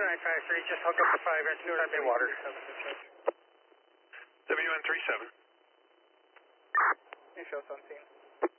2953, just hook up the 5 inch inside the water. WN37. You show us on scene.